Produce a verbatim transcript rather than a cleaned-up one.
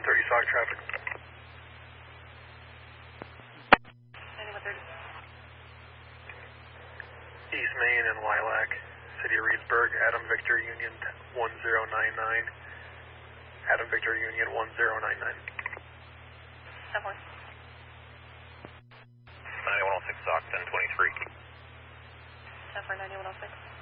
thirty S O C traffic. ninety-one thirty. East Main and Lilac, City of Reedsburg, Adam Victor Union one zero nine nine. Adam Victor Union one zero nine nine. ten one. ninety-one oh six S O C ten twenty-three. ten four ninety-one oh six.